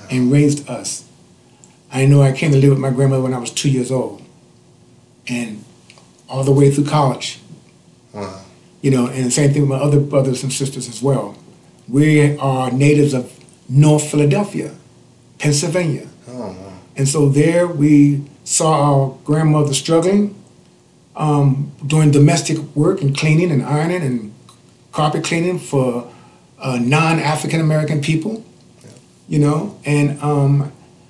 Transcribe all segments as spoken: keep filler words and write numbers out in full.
and raised us. I know I came to live with my grandmother when I was two years old, and all the way through college. Wow. You know, and the same thing with my other brothers and sisters as well. We are natives of North Philadelphia, Pennsylvania. Oh, wow. And so there we saw our grandmother struggling, um, doing domestic work and cleaning and ironing and carpet cleaning for uh, non-African American people, yeah. you know, and um,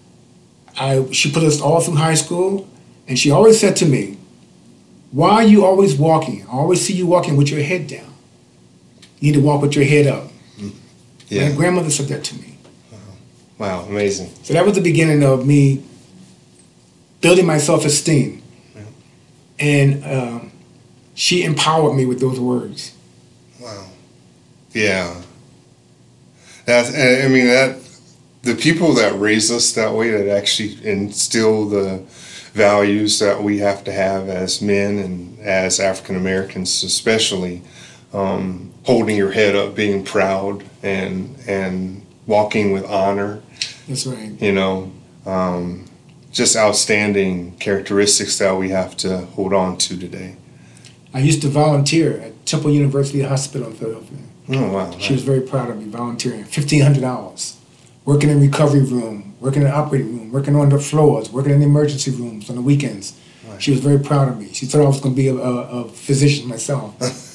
I, she put us all through high school, and she always said to me, "Why are you always walking? I always see you walking with your head down. You need to walk with your head up." Yeah. My grandmother said that to me. Wow, wow, amazing. So that was the beginning of me building my self-esteem. Yeah. And um, she empowered me with those words. Wow. Yeah. That's, I mean, that the people that raise us that way, that actually instill the values that we have to have as men and as African Americans especially, um, holding your head up, being proud, and and walking with honor. That's right. You know, um, just outstanding characteristics that we have to hold on to today. I used to volunteer at Temple University Hospital in Philadelphia. Oh, wow. She was very proud of me volunteering, fifteen hundred hours, working in the recovery room, working in the operating room, working on the floors, working in the emergency rooms on the weekends. Right. She was very proud of me. She thought I was going to be a, a, a physician myself.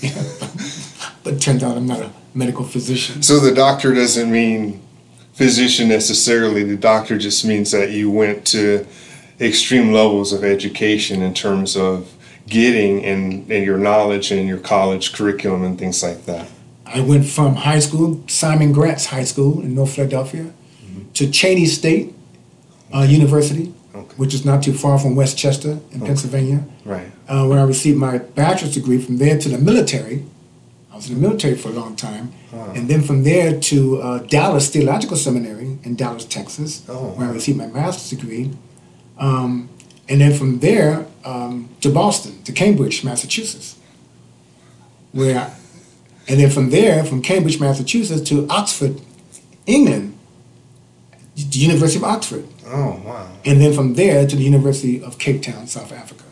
But it turned out I'm not a medical physician. So the doctor doesn't mean physician necessarily. The doctor just means that you went to extreme levels of education in terms of getting and, and your knowledge and your college curriculum and things like that. I went from high school, Simon Gratz High School in North Philadelphia, mm-hmm. to Cheney State uh, okay. University, okay. which is not too far from Westchester in okay. Pennsylvania, right. uh, where I received my bachelor's degree. From there to the military. I was in the military for a long time. Oh. And then from there to uh, Dallas Theological Seminary in Dallas, Texas, oh, where I received my master's degree. Um, and then from there um, to Boston, to Cambridge, Massachusetts, where I, and then from there, from Cambridge, Massachusetts, to Oxford, England, the University of Oxford. Oh, wow. And then from there to the University of Cape Town, South Africa.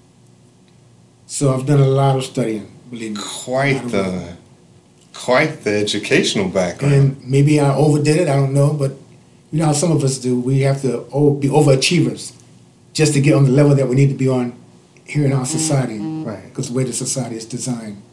So I've done a lot of studying, believe me. Quite the, quite the educational background. And maybe I overdid it, I don't know, but you know how some of us do. We have to be overachievers just to get on the level that we need to be on here in our society. Right. Because the way the society is designed.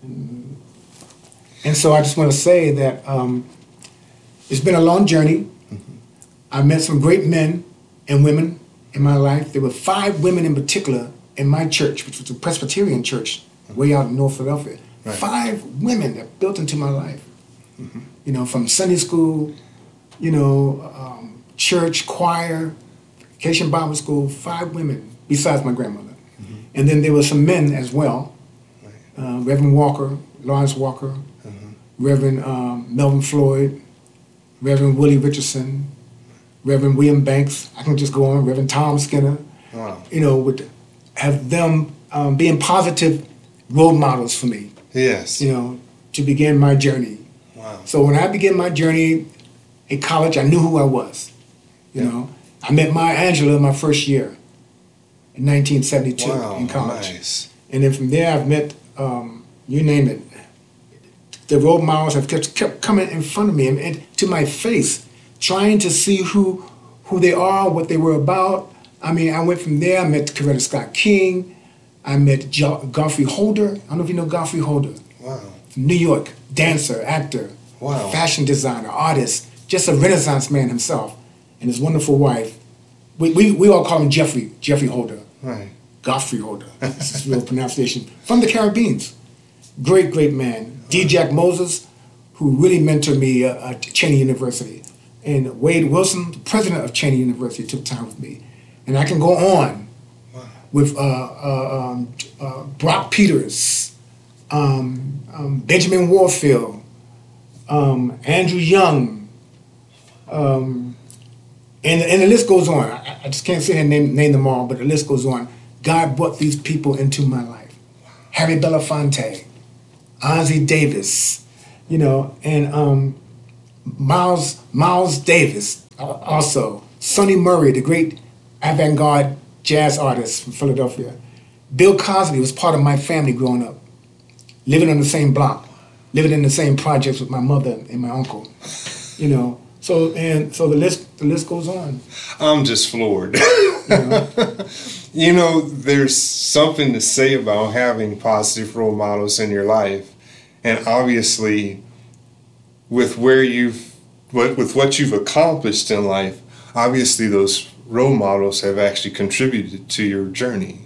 And so I just want to say that um, it's been a long journey. Mm-hmm. I met some great men and women in my life. There were five women in particular in my church, which was a Presbyterian church mm-hmm. way out in North Philadelphia. Right. Five women that built into my life. Mm-hmm. You know, from Sunday school, you know, um, church, choir, vacation Bible school, five women besides my grandmother. Mm-hmm. And then there were some men as well. Right. Uh, Reverend Walker, Lawrence Walker, Reverend um, Melvin Floyd, Reverend Willie Richardson, Reverend William Banks. I can just go on. Reverend Tom Skinner. Wow. You know, would have them um, being positive role models for me. Yes. You know, to begin my journey. Wow. So when I began my journey in college, I knew who I was. You yeah. know, I met Maya Angelou my first year in nineteen seventy-two wow, in college. Nice. And then from there, I've met um, you name it. The role models have kept, kept coming in front of me and, and to my face, trying to see who who they are, what they were about. I mean, I went from there, I met Coretta Scott King, I met jo- Godfrey Holder. I don't know if you know Godfrey Holder. Wow. From New York, dancer, actor, wow. fashion designer, artist, just a Renaissance man himself, and his wonderful wife. We, we, we all call him Jeffrey, Jeffrey Holder. Right. Godfrey Holder, that's his real pronunciation. From the Caribbean. Great, great man. D. Jack Moses, who really mentored me uh, at Cheney University. And Wade Wilson, the president of Cheney University, took time with me. And I can go on wow. with uh, uh, um, uh, Brock Peters, um, um, Benjamin Warfield, um, Andrew Young, um, and, and the list goes on. I, I just can't sit here and name, name them all, but the list goes on. God brought these people into my life. Harry Belafonte, Ossie Davis, you know, and um, Miles Miles Davis, uh, also. Sonny Murray, the great avant-garde jazz artist from Philadelphia. Bill Cosby was part of my family growing up, living on the same block, living in the same projects with my mother and my uncle. You know, so and so the list the list goes on. I'm just floored. You know? You know, there's something to say about having positive role models in your life, and obviously, with where you've, what with what you've accomplished in life, obviously those role models have actually contributed to your journey.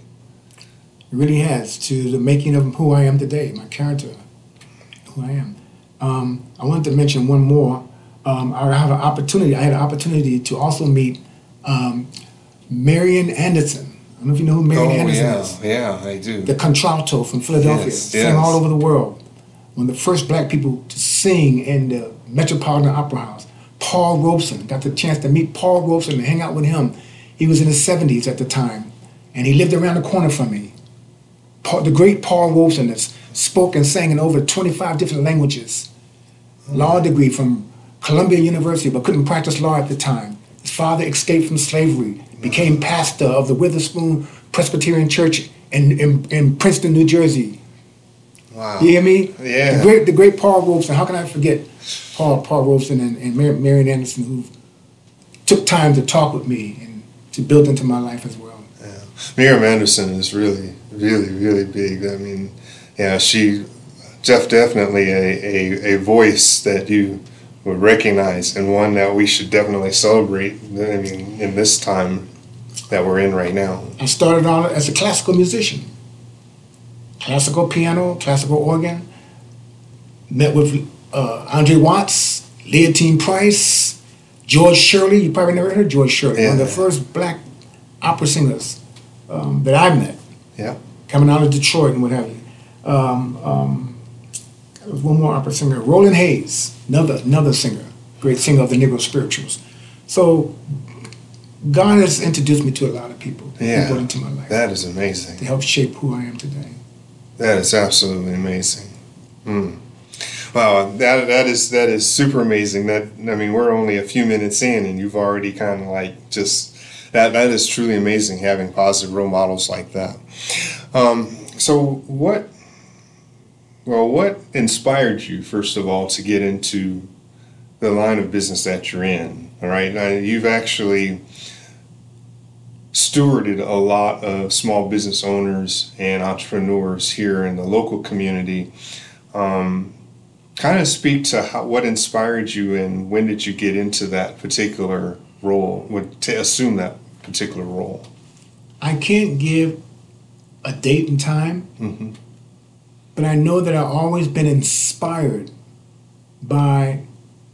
It really has, to the making of who I am today, my character, who I am. Um, I wanted to mention one more. Um, I have an opportunity. I had an opportunity to also meet um, Marian Anderson. I don't know if you know who Marian Oh Anderson yeah, is. yeah, I do. The contralto from Philadelphia, Yes, sang yes. all over the world. One of the first black people to sing in the Metropolitan Opera House. Paul Robeson, got the chance to meet Paul Robeson and hang out with him. He was in his seventies at the time, and he lived around the corner from me. Paul, the great Paul Robeson that's spoke and sang in over twenty-five different languages. Law degree from Columbia University, but couldn't practice law at the time. His father escaped from slavery, became pastor of the Witherspoon Presbyterian Church in, in, in Princeton, New Jersey. Wow. You hear me? Yeah. The great, the great Paul Robeson. How can I forget Paul, Paul Robeson and, and Mar- Marian Anderson, who took time to talk with me and to build into my life as well. Yeah. Miriam Anderson is really, really, really big. I mean, yeah, she, Jeff, definitely a, a, a voice that you would recognize, and one that we should definitely celebrate. I mean, in this time that we're in right now. I started out as a classical musician. Classical piano, classical organ. Met with uh, Andre Watts, Leontine Price, George Shirley. You probably never heard of George Shirley. Yeah. One of the first black opera singers um, that I met. Yeah. Coming out of Detroit and what have you. Um, um, there was one more opera singer, Roland Hayes, another another singer, great singer of the Negro spirituals. So God has introduced me to a lot of people. Yeah. People into my life That is to amazing. help shape who I am today. That is absolutely amazing. Mm. Wow, that that is that is super amazing. That I mean, we're only a few minutes in, and you've already kind of like just that. That is truly amazing having positive role models like that. Um, so what? Well, what inspired you first of all to get into the line of business that you're in? All right, now, you've actually stewarded a lot of small business owners and entrepreneurs here in the local community. Um, kind of speak to how, what inspired you, and when did you get into that particular role, would to assume that particular role? I can't give a date and time, Mm-hmm. but I know that I've always been inspired by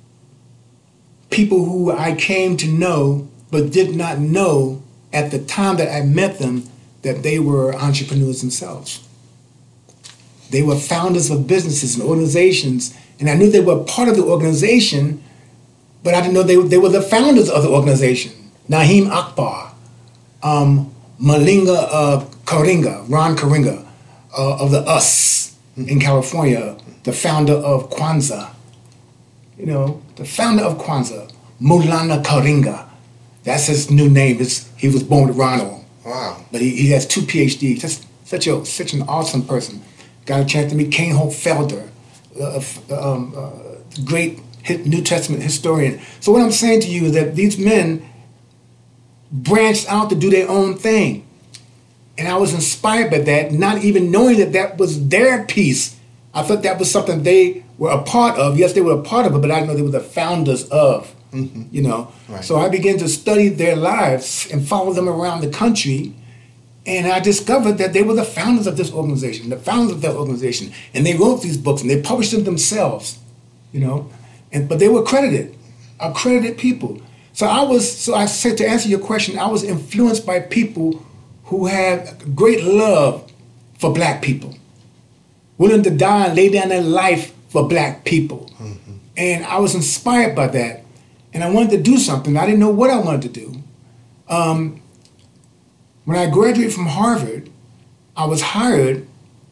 people who I came to know but did not know at the time that I met them that they were entrepreneurs themselves. They were founders of businesses and organizations, and I knew they were part of the organization, but I didn't know they, they were the founders of the organization. Naheem Akbar, um, Malinga uh, Karinga, Ron Karinga uh, of the US in California, the founder of Kwanzaa. You know, the founder of Kwanzaa, Maulana Karinga. That's his new name. It's, he was born with Ronald. Wow. But he, he has two P H Ds. Just such a such an awesome person. Got a chance to meet Kane Hope Felder, uh, um, uh, great New Testament historian. So what I'm saying to you is that these men branched out to do their own thing. And I was inspired by that, not even knowing that that was their piece. I thought that was something they were a part of. Yes, they were a part of it, but I didn't know they were the founders of. Mm-hmm. You know, Right. So I began to study their lives and follow them around the country, and I discovered that they were the founders of this organization, the founders of that organization, and they wrote these books and they published them themselves, you know, and but they were credited, accredited people. So I was, so I said, to answer your question, I was influenced by people who had great love for black people, willing to die and lay down their life for black people, mm-hmm. and I was inspired by that. And I wanted to do something. I didn't know what I wanted to do. Um, when I graduated from Harvard, I was hired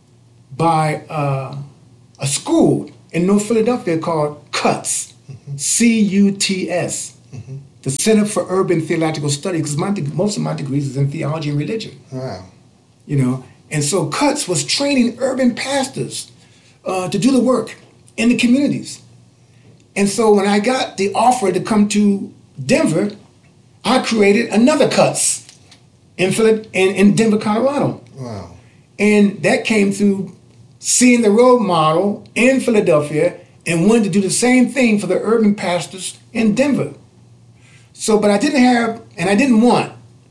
by uh, a school in North Philadelphia called CUTS, mm-hmm. C U T S. Mm-hmm. the Center for Urban Theological Studies, because my de- most of my degrees is in theology and religion. Wow. You know, and so CUTS was training urban pastors uh, to do the work in the communities. And so when I got the offer to come to Denver, I created another CUTS in, Phila- in, in Denver, Colorado. Wow. And that came through seeing the role model in Philadelphia and wanted to do the same thing for the urban pastors in Denver. So, but I didn't have, and I didn't want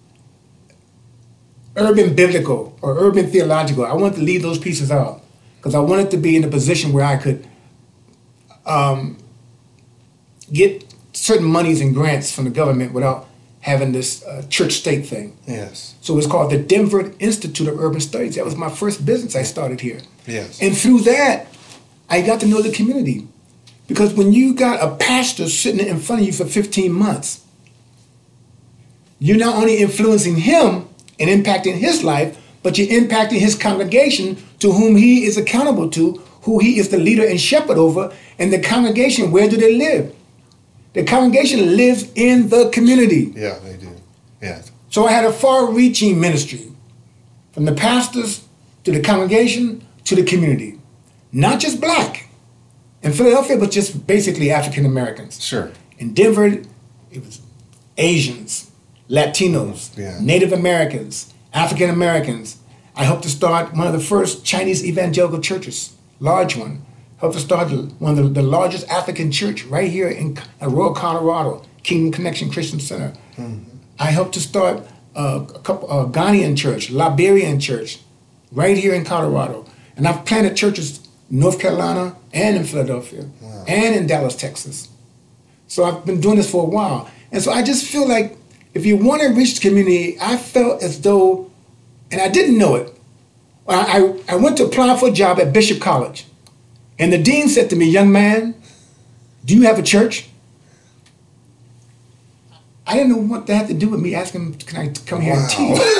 urban biblical or urban theological. I wanted to leave those pieces out because I wanted to be in a position where I could um, get certain monies and grants from the government without having this uh, church-state thing. Yes. So it's called the Denver Institute of Urban Studies. That was my first business I started here. Yes. And through that, I got to know the community. Because when you got a pastor sitting in front of you for fifteen months, you're not only influencing him and impacting his life, but you're impacting his congregation to whom he is accountable to, who he is the leader and shepherd over. And the congregation, where do they live? The congregation lives in the community. Yeah, they do. Yeah. So I had a far-reaching ministry, from the pastors to the congregation to the community. Not just black. In Philadelphia, but just basically African Americans. Sure. In Denver, it was Asians, Latinos, Yeah. Native Americans, African Americans. I helped to start one of the first Chinese evangelical churches, large one. Helped to start one of the, the largest African church right here in Aurora, Colorado, Kingdom Connection Christian Center. Mm-hmm. I helped to start uh, a couple a Ghanaian church, Liberian church, right here in Colorado. And I've planted churches in North Carolina and in Philadelphia wow. and in Dallas, Texas. So I've been doing this for a while. And so I just feel like if you want to reach the community, I felt as though, and I didn't know it, I, I, I went to apply for a job at Bishop College. And the dean said to me, young man, do you have a church? I didn't know what that had to do with me asking him, can I come here wow. and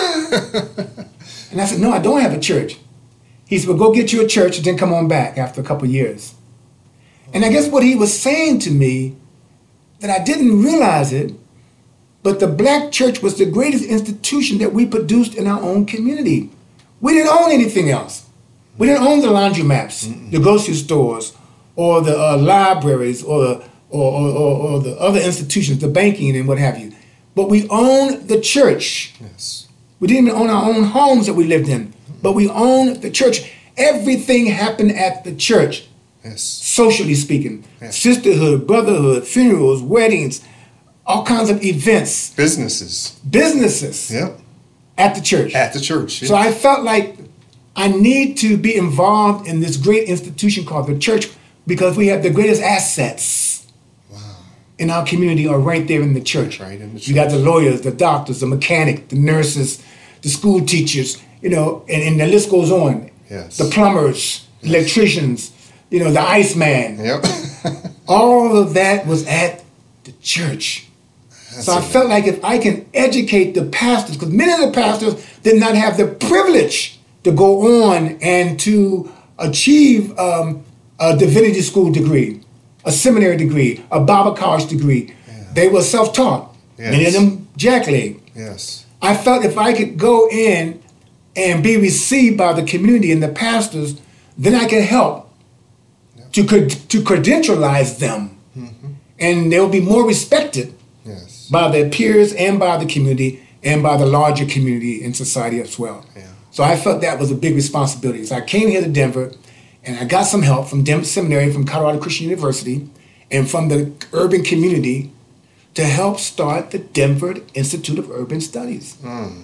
teach? And I said, no, I don't have a church. He said, well, go get you a church and then come on back after a couple of years. And I guess what he was saying to me, that I didn't realize it, but the black church was the greatest institution that we produced in our own community. We didn't own anything else. We didn't own the laundromats, Mm-mm. the grocery stores, or the uh, libraries, or, or, or, or, or the other institutions, the banking and what have you. But we owned the church. Yes. We didn't even own our own homes that we lived in, but we owned the church. Everything happened at the church, yes. socially speaking. Yes. Sisterhood, brotherhood, funerals, weddings, all kinds of events. Businesses. Businesses. Yep. At the church. At the church. Yes. So I felt like I need to be involved in this great institution called the church because we have the greatest assets wow. in our community are right there in the church. Right in the church. You got the lawyers, the doctors, the mechanic, the nurses, the school teachers, you know, and, and the list goes on. Yes. The plumbers, yes. electricians, you know, the iceman. Yep. All of that was at the church. That's so I felt like if I can educate the pastors, because many of the pastors did not have the privilege to go on and to achieve um, a divinity school degree, a seminary degree, a Bible college degree. Yeah. They were self-taught. Yes. Many of them jackleg. Yes. I felt if I could go in and be received by the community and the pastors, then I could help yep. to to credentialize them, mm-hmm. and they'll be more respected yes. by their peers and by the community and by the larger community and society as well. Yeah. So I felt that was a big responsibility. So I came here to Denver, and I got some help from Denver Seminary, from Colorado Christian University, and from the urban community to help start the Denver Institute of Urban Studies. Mm.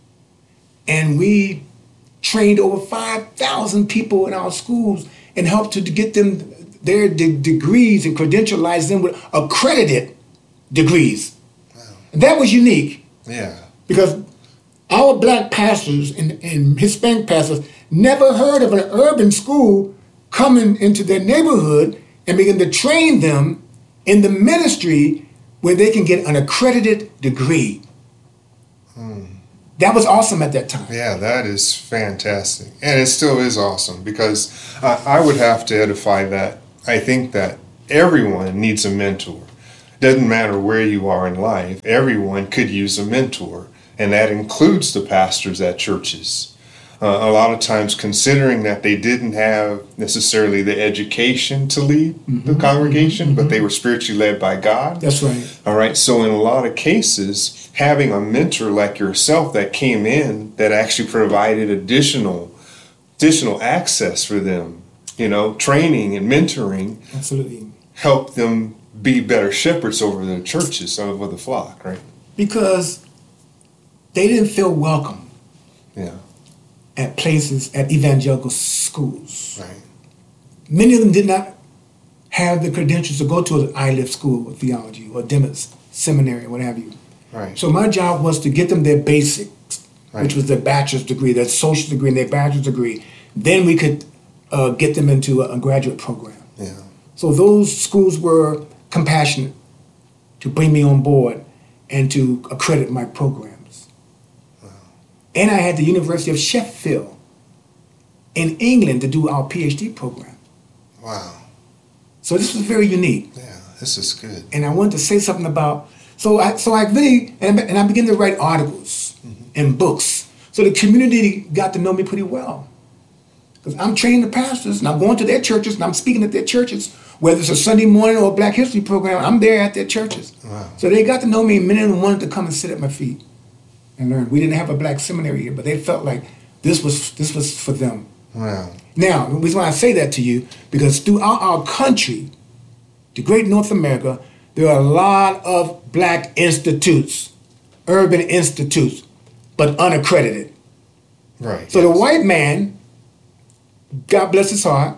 And we trained over five thousand people in our schools and helped to, to get them their de- degrees and credentialize them with accredited degrees. Wow. And that was unique. Yeah. Because our black pastors and, and Hispanic pastors never heard of an urban school coming into their neighborhood and begin to train them in the ministry where they can get an accredited degree. Hmm. That was awesome at that time. Yeah, that is fantastic. And it still is awesome because uh, I would have to edify that. I think that everyone needs a mentor. doesn't matter where you are in life, everyone could use a mentor, and that includes the pastors at churches. Uh, a lot of times, considering that they didn't have necessarily the education to lead mm-hmm. the congregation, mm-hmm. but they were spiritually led by God. That's right. All right. So in a lot of cases, having a mentor like yourself that came in that actually provided additional, additional access for them, you know, training and mentoring, absolutely, helped them be better shepherds over the churches, over the flock, right? Because they didn't feel welcome. Yeah. At places, at evangelical schools. Right. Many of them did not have the credentials to go to an I L I F school of theology or Demis seminary or what have you. Right. So my job was to get them their basics, right. which was their bachelor's degree, their social degree, and their bachelor's degree. Then we could uh, get them into a, a graduate program. Yeah. So those schools were compassionate to bring me on board and to accredit my programs. And I had the University of Sheffield in England to do our PhD program. Wow. So this was very unique. Yeah, this is good. And I wanted to say something about, so I, so I really, and, and I began to write articles mm-hmm. and books. So the community got to know me pretty well. Because I'm training the pastors, and I'm going to their churches, and I'm speaking at their churches. Whether it's a Sunday morning or a Black History program, I'm there at their churches. Wow. So they got to know me, and many of them wanted to come and sit at my feet and learn. We didn't have a black seminary here, but they felt like this was this was for them. Wow. Now, the reason why I say that to you, because throughout our country, the great North America, there are a lot of black institutes, urban institutes, but unaccredited. Right. So yes. the white man, God bless his heart,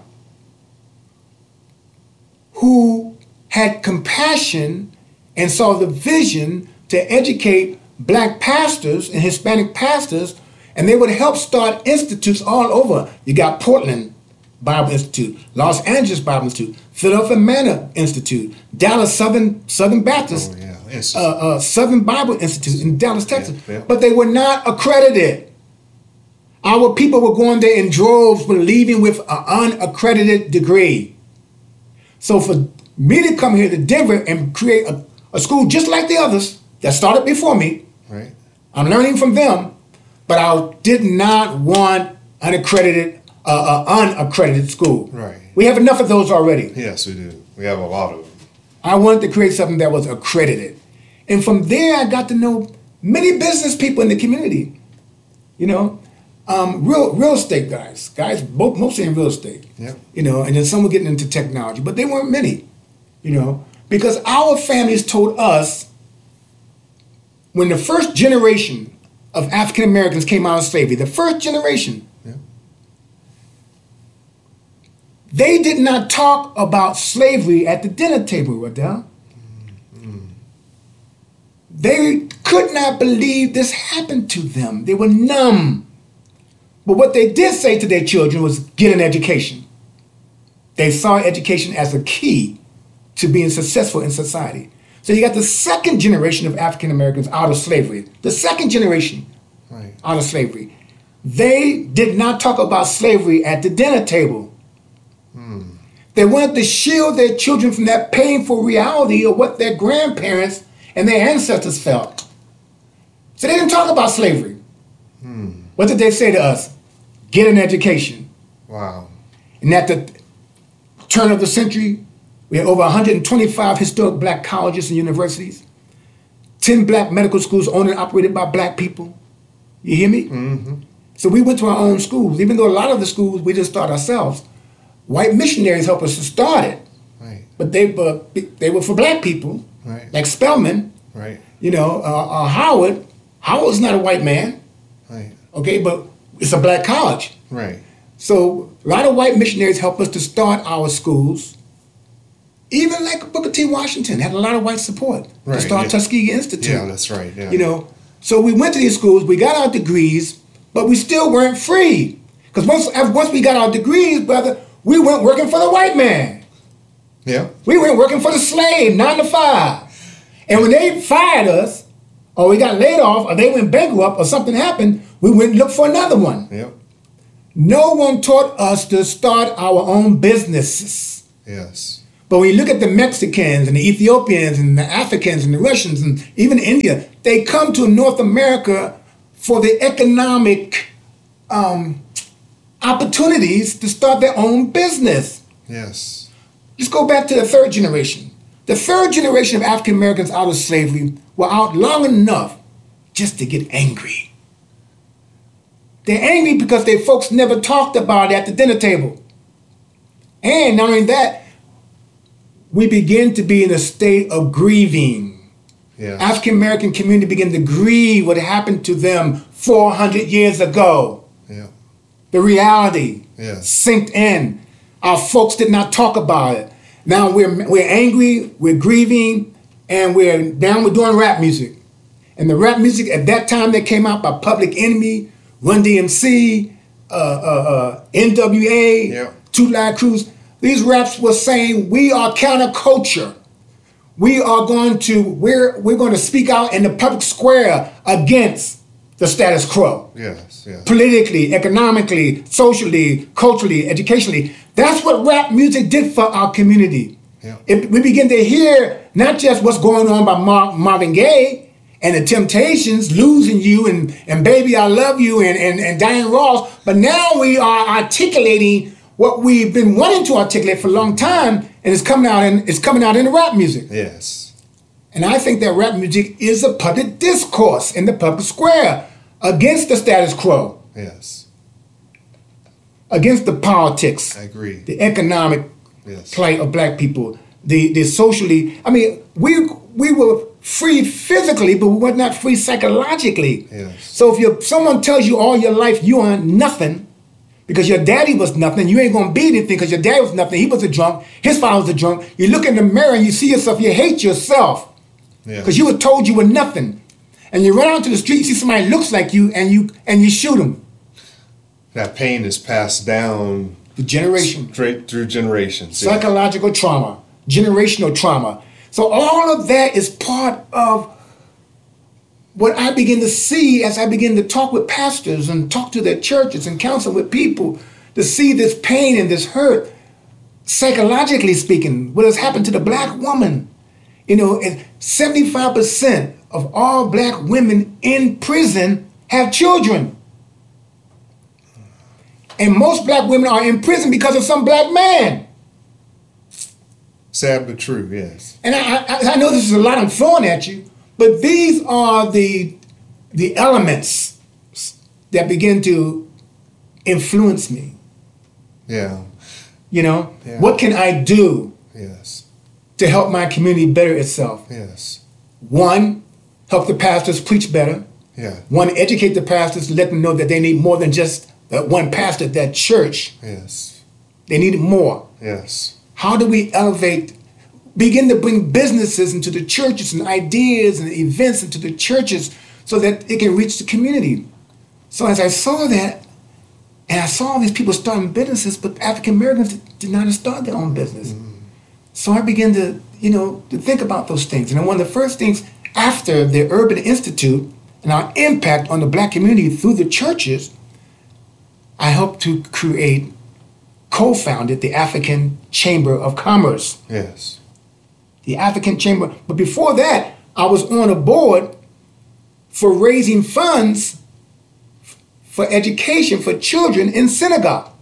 who had compassion and saw the vision to educate black pastors and Hispanic pastors, and they would help start institutes all over. You got Portland Bible Institute, Los Angeles Bible Institute, Philadelphia Manor Institute, Dallas Southern Southern Baptist, oh, yeah. uh, uh, Southern Bible Institute in Dallas, Texas. Yeah, yeah. But they were not accredited. Our people were going there in droves, were leaving with an unaccredited degree. So for me to come here to Denver and create a, a school just like the others that started before me, right. I'm learning from them, but I did not want unaccredited, uh, uh, unaccredited school. Right. We have enough of those already. Yes, we do. We have a lot of them. I wanted to create something that was accredited. And from there, I got to know many business people in the community. You know, um, real real estate guys, guys both, mostly in real estate. Yeah. You know, and then some were getting into technology, but they weren't many. You know, because our families told us when the first generation of African Americans came out of slavery, the first generation, yeah. they did not talk about slavery at the dinner table, Waddell. Mm-hmm. They could not believe this happened to them. They were numb. But what they did say to their children was get an education. They saw education as a key to being successful in society. So you got the second generation of African Americans out of slavery. The second generation right. out of slavery. They did not talk about slavery at the dinner table. Hmm. They wanted to shield their children from that painful reality of what their grandparents and their ancestors felt. So they didn't talk about slavery. Hmm. What did they say to us? Get an education. Wow. And at the turn of the century, we had over one hundred twenty-five historic black colleges and universities, ten black medical schools owned and operated by black people. You hear me? Mm-hmm. So we went to our own schools, even though a lot of the schools we didn't start ourselves. White missionaries helped us to start it. Right. But they were, they were for black people, right. like Spelman, right. you know, uh, uh, Howard. Howard's not a white man, right. okay, but it's a black college. Right. So a lot of white missionaries helped us to start our schools. Even like Booker T. Washington had a lot of white support right, to start yeah. Tuskegee Institute. Yeah, that's right. Yeah. You know, so we went to these schools, we got our degrees, but we still weren't free. Because once, once we got our degrees, brother, we weren't working for the white man. Yeah. We weren't working for the slave, nine to five. And when they fired us, or we got laid off, or they went bankrupt, or something happened, we went and looked for another one. Yep. No one taught us to start our own businesses. Yes. But when you look at the Mexicans and the Ethiopians and the Africans and the Russians and even India, they come to North America for the economic um, opportunities to start their own business. Yes. Let's go back to the third generation. The third generation of African Americans out of slavery were out long enough just to get angry. They're angry because their folks never talked about it at the dinner table. And not only that, we begin to be in a state of grieving. Yes. African American community begin to grieve what happened to them four hundred years ago. Yeah. The reality Yes. sinked in. Our folks did not talk about it. Now we're we're angry, we're grieving, and we're now we're doing rap music. And the rap music at that time that came out by Public Enemy, Run D M C, uh, uh, uh, N W A, Yeah. Two Live Crews. These raps were saying we are counterculture. We are going to we're we're going to speak out in the public square against the status quo. Yes. Yes. Politically, economically, socially, culturally, educationally. That's what rap music did for our community. Yeah. It, we begin to hear not just what's going on by Mar- Marvin Gaye and the Temptations, Losing You, and, and Baby I Love You, and, and, and Diana Ross, but now we are articulating what we've been wanting to articulate for a long time, and it's coming out in, it's coming out in the rap music. Yes. And I think that rap music is a public discourse in the public square against the status quo, Yes. against the politics, I agree. the economic Yes. plight of black people, the, the socially, I mean, we we were free physically, but we were not free psychologically. Yes. So if you someone tells you all your life you are nothing, because your daddy was nothing, you ain't gonna be anything because your daddy was nothing, he was a drunk, his father was a drunk, you look in the mirror and you see yourself, you hate yourself, Yeah. because you were told you were nothing. And you run out to the street, you see somebody looks like you, and you and you shoot them. That pain is passed down The generation. straight through generations. Yeah. Psychological trauma, generational trauma. So all of that is part of what I begin to see as I begin to talk with pastors and talk to their churches and counsel with people, to see this pain and this hurt, psychologically speaking, what has happened to the black woman. You know, and seventy-five percent of all black women in prison have children. And most black women are in prison because of some black man. Sad but true, yes. And I, I, I know this is a lot I'm throwing at you, but these are the, the elements that begin to influence me. Yeah. You know, Yeah. what can I do Yes. to help my community better itself? Yes. One, help the pastors preach better. Yeah. One, educate the pastors, let them know that they need more than just that one pastor at that church. Yes. They need more. Yes. How do we elevate, begin to bring businesses into the churches and ideas and events into the churches so that it can reach the community? So as I saw that, and I saw these people starting businesses, but African Americans did not start their own business. Mm-hmm. So I began to, you know, to think about those things. And one of the first things after the Urban Institute and our impact on the black community through the churches, I helped to create, co-founded the African Chamber of Commerce. Yes. The African Chamber. But before that, I was on a board for raising funds for education for children in Senegal.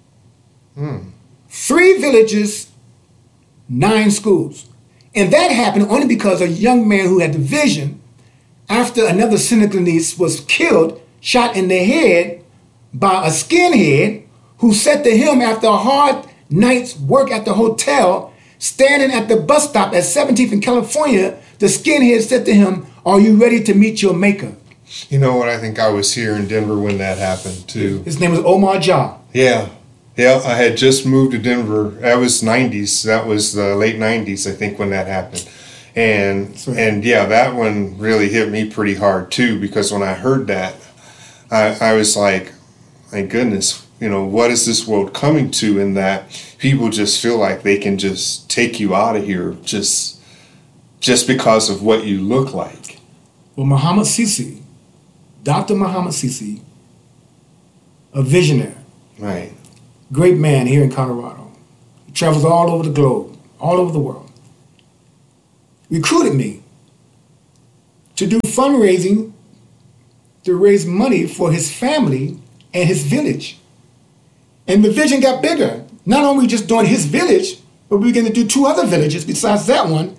Mm. Three villages, nine schools. And that happened only because a young man who had the vision, after another Senegalese was killed, shot in the head by a skinhead, who said to him after a hard night's work at the hotel, standing at the bus stop at seventeenth in California, the skinhead said to him, "Are you ready to meet your maker?" You know what? I think I was here in Denver when that happened too. His name was Omar Jah. Yeah. Yeah, I had just moved to Denver. That was nineties. That was the late nineties, I think, when that happened. And right. and yeah, that one really hit me pretty hard too, because when I heard that, I, I was like, my goodness, you know, what is this world coming to, in that people just feel like they can just take you out of here just just because of what you look like. Well, Muhammad Sisi, Doctor Muhammad Sisi, a visionary, Right. great man here in Colorado. He travels all over the globe, all over the world, recruited me to do fundraising to raise money for his family and his village. And the vision got bigger. Not only just doing his village, but we began to do two other villages besides that one,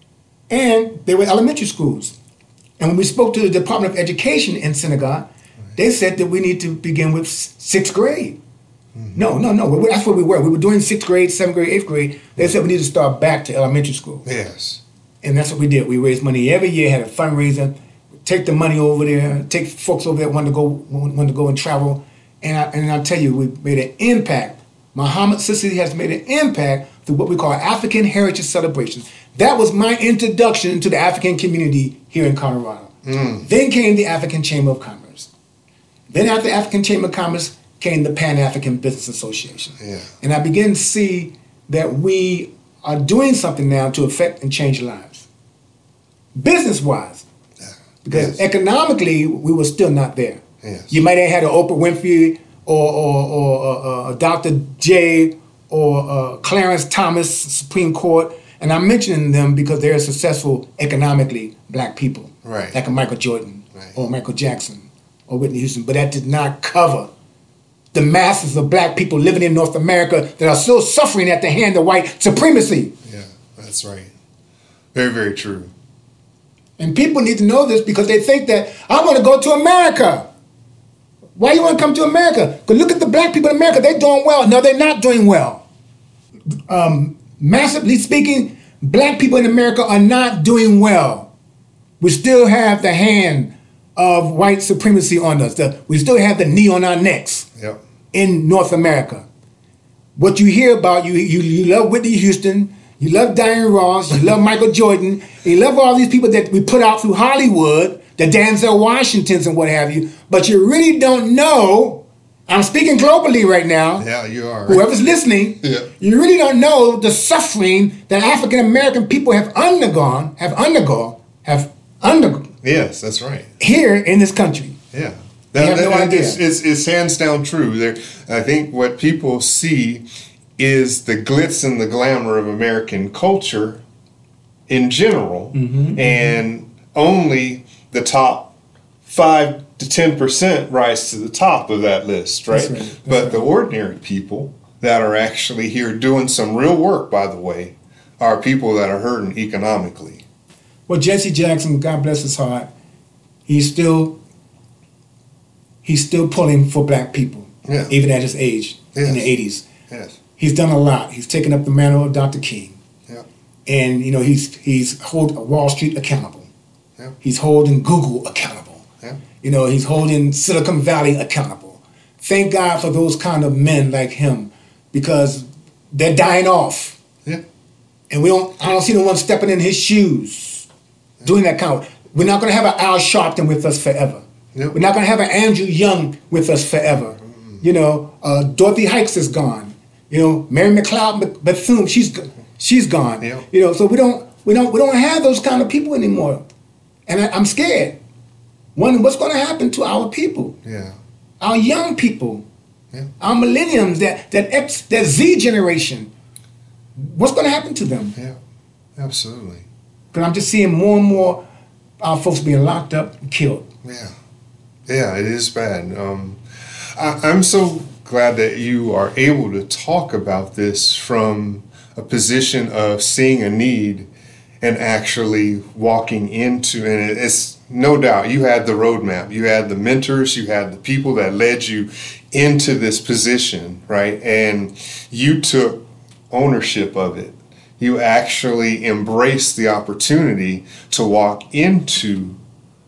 and they were elementary schools. And when we spoke to the Department of Education in Senegal, they said that we need to begin with sixth grade. Mm-hmm. No, no, no, that's where we were. We were doing sixth grade, seventh grade, eighth grade. They said we need to start back to elementary school. Yes. And that's what we did. We raised money every year, had a fundraiser, take the money over there, take folks over there that wanted to go, wanted to go and travel. And, I, and I'll tell you, we made an impact. Muhammad Sissi has made an impact through what we call African Heritage Celebrations. That was my introduction to the African community here in Colorado. Mm. Then came the African Chamber of Commerce. Then after the African Chamber of Commerce came the Pan-African Business Association. Yeah. And I began to see that we are doing something now to affect and change lives. Business-wise. Yeah. Because yes. economically, we were still not there. Yes. You might have had an Oprah Winfrey or, or, or uh, uh, Doctor J or uh, Clarence Thomas, Supreme Court. And I'm mentioning them because they're successful economically, black people. Right. Like a Michael Jordan right. or Michael Jackson or Whitney Houston. But that did not cover the masses of black people living in North America that are still suffering at the hand of white supremacy. Yeah, that's right. Very, very true. And people need to know this because they think that, I want to go to America. Why you want to come to America? Because look at the black people in America. They're doing well. No, they're not doing well. Um, massively speaking, black people in America are not doing well. We still have the hand of white supremacy on us. The, we still have the knee on our necks yep. in North America. What you hear about, you, you, you love Whitney Houston, you love Diane Ross, you love Michael Jordan, you love all these people that we put out through Hollywood, the Denzel Washingtons and what have you, but you really don't know, I'm speaking globally right now. Yeah, you are. Whoever's listening, yeah. you really don't know the suffering that African American people have undergone, have undergone, have undergone. Yes, that's right. Here in this country. Yeah. They have no idea. It's, it's, it's hands down true. There, I think what people see is the glitz and the glamour of American culture in general, mm-hmm, and mm-hmm. only the top five to ten percent rise to the top of that list, right? That's right. That's but right. the ordinary people that are actually here doing some real work, by the way, are people that are hurting economically. Well, Jesse Jackson, God bless his heart, he's still he's still pulling for black people, yeah. even at his age, yes. in the eighties. Yes. He's done a lot. He's taken up the mantle of Doctor King. Yeah. And, you know, he's he's holding Wall Street accountable. Yeah. He's holding Google accountable. Yeah. You know, he's holding Silicon Valley accountable. Thank God for those kind of men like him, because they're dying off. Yeah. And we don't I don't see no one stepping in his shoes, yeah. doing that kind of. We're not going to have an Al Sharpton with us forever. Yeah. We're not going to have an Andrew Young with us forever. Mm-hmm. You know, uh, Dorothy Hikes is gone. You know, Mary McLeod Bethune, she's she's gone. Yeah. You know, so we don't we don't we don't have those kind of people anymore, and I, I'm scared. One, what's going to happen to our people? Yeah. Our young people, yeah. our millenniums, that that X, that Z generation. What's going to happen to them? Yeah, absolutely. Because I'm just seeing more and more our folks being locked up and killed. Yeah, yeah, it is bad. Um, I, I'm so glad that you are able to talk about this from a position of seeing a need and actually walking into, and it's no doubt you had the roadmap, you had the mentors, you had the people that led you into this position, right? And you took ownership of it. You actually embraced the opportunity to walk into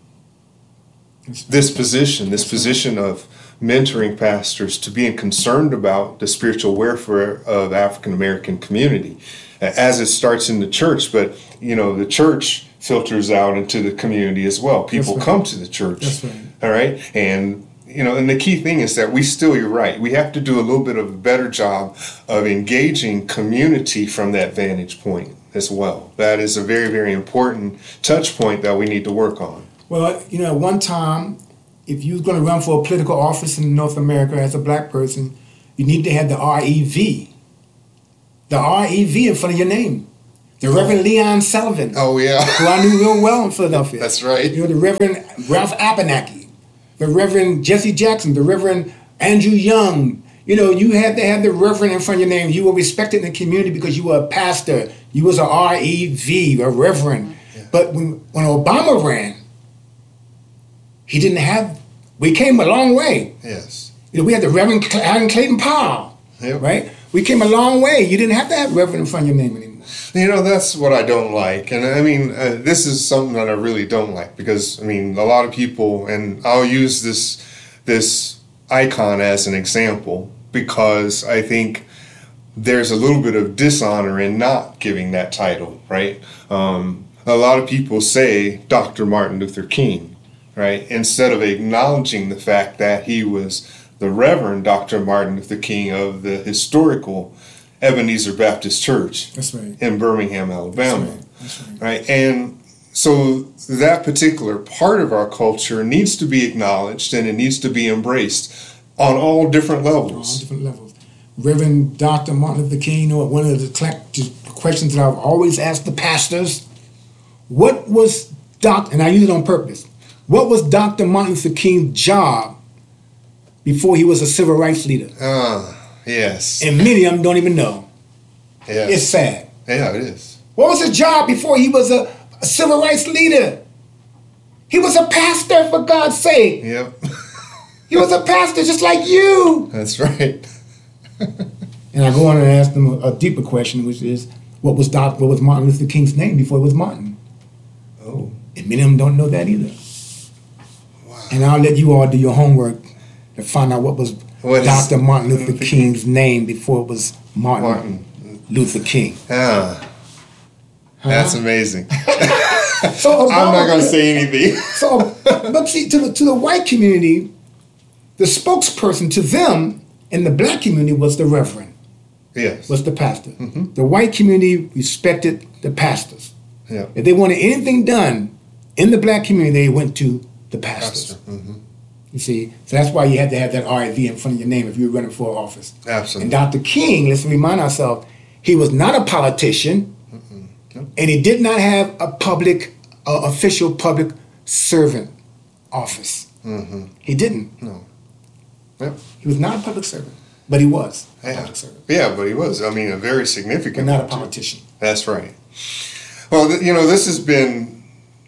this position, this position of mentoring pastors, to being concerned about the spiritual welfare of African American community, as it starts in the church. But you know, the church filters out into the community as well. People right. come to the church. That's right. All right, and you know, and the key thing is that we still, you're right, we have to do a little bit of a better job of engaging community from that vantage point as well. That is a very, very important touch point that we need to work on. Well, you know, one time, if you're going to run for a political office in North America as a black person, you need to have the R E V. The R E V in front of your name. The Reverend Leon Sullivan. Oh, yeah. Who I knew real well in Philadelphia. That's right. You know, the Reverend Ralph Abernathy, the Reverend Jesse Jackson, the Reverend Andrew Young. You know, you had to have the Reverend in front of your name. You were respected in the community because you were a pastor. You was a R E V, a Reverend. Yeah. But when, when Obama ran, he didn't have, we came a long way. Yes. You know, we had the Reverend Aaron Clayton Powell, yep. right? We came a long way. You didn't have to have Reverend in front of your name anymore. You know, that's what I don't like. And I mean, uh, this is something that I really don't like because, I mean, a lot of people, and I'll use this this icon as an example because I think there's a little bit of dishonor in not giving that title, right? Um, a lot of people say Doctor Martin Luther King, right? Instead of acknowledging the fact that he was the Reverend Doctor Martin Luther King of the historical Ebenezer Baptist Church. That's right. In Birmingham, Alabama. That's right. That's right. Right? And so that particular part of our culture needs to be acknowledged and it needs to be embraced on all different levels. All different levels. Reverend Doctor Martin Luther King, you know, one of the questions that I've always asked the pastors, what was Doctor, and I use it on purpose, what was Doctor Martin Luther King's job before he was a civil rights leader? Ah. Yes. And many of them don't even know. Yes. It's sad. Yeah, it is. What was his job before he was a, a civil rights leader? He was a pastor, for God's sake. Yep. He was a pastor just like you. That's right. And I go on and ask them a, a deeper question, which is, what was Doc, what was Martin Luther King's name before it was Martin? Oh. And many of them don't know that either. Wow. And I'll let you all do your homework to find out what was What Doctor Martin Luther, Luther King's King? name before it was Martin, Martin. Luther King. Ah, that's huh? amazing. So Obama, I'm not going to say anything. So, but see, to the to the white community, the spokesperson to them in the black community was the Reverend. Yes. Was the pastor. Mm-hmm. The white community respected the pastors. Yeah. If they wanted anything done in the black community, they went to the pastors. Pastor. Mm-hmm. You see, so that's why you had to have that R I V in front of your name if you were running for office. Absolutely. And Doctor King, let's remind ourselves, he was not a politician, mm-hmm. Nope. And he did not have a public, uh, official public servant office. Mm-hmm. He didn't. No. Yep. He was not a public servant, but he was a yeah. public servant. Yeah, but he was. I mean, a very significant. But not a politician. That's right. Well, th- you know, this has been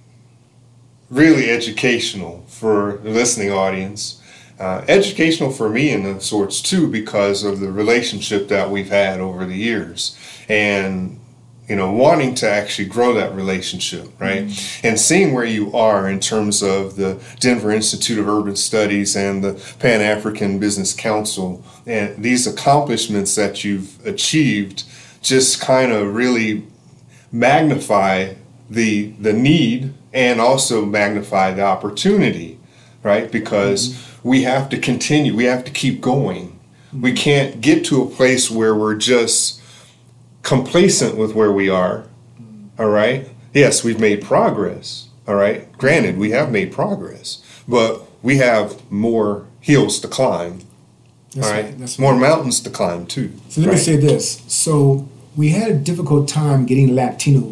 really educational for the listening audience. Uh, educational for me in of sorts too, because of the relationship that we've had over the years, and you know, wanting to actually grow that relationship, right? Mm-hmm. And seeing where you are in terms of the Denver Institute of Urban Studies and the Pan-African Business Council, and these accomplishments that you've achieved just kind of really magnify the the need and also magnify the opportunity, right? Because mm-hmm. we have to continue, we have to keep going. Mm-hmm. We can't get to a place where we're just complacent with where we are, all right? Yes, we've made progress, all right? Granted, we have made progress, but we have more hills to climb, that's all right? right. That's more right. mountains to climb, too. So let right? me say this. So we had a difficult time getting Latinos,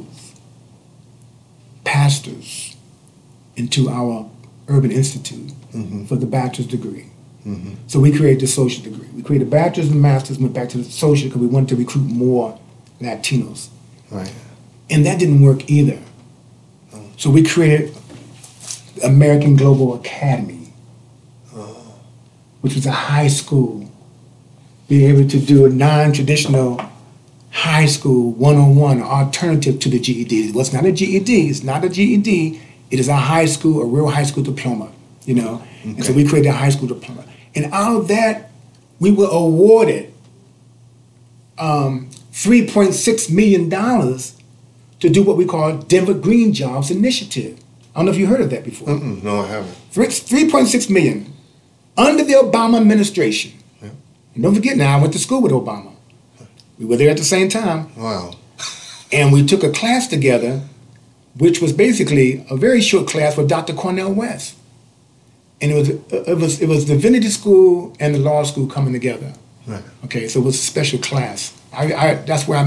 pastors, into our Urban Institute mm-hmm. for the bachelor's degree. Mm-hmm. So we created the social degree. We created a bachelor's and master's, went back to the social because we wanted to recruit more Latinos. Right. And that didn't work either. Oh. So we created American Global Academy, oh. which was a high school, being able to do a non-traditional high school one-on-one alternative to the G E D. It was not a G E D. It's not a G E D. It is a high school, a real high school diploma, you know. Okay. And so we created a high school diploma. And out of that, we were awarded um, three point six million dollars to do what we call Denver Green Jobs Initiative. I don't know if you heard of that before. Mm-mm, no, I haven't. three point six million dollars under the Obama administration. Yeah. And don't forget now, I went to school with Obama. We were there at the same time. Wow. And we took a class together, which was basically a very short class with Doctor Cornel West. And it was it was it was the Divinity School and the law school coming together. Right. Okay, so it was a special class. I, I that's where I met